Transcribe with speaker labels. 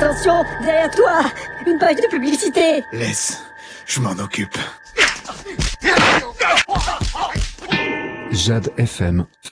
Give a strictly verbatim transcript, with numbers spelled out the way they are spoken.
Speaker 1: Attention, derrière toi, une page de publicité.
Speaker 2: Laisse, je m'en occupe.
Speaker 3: Jade F M.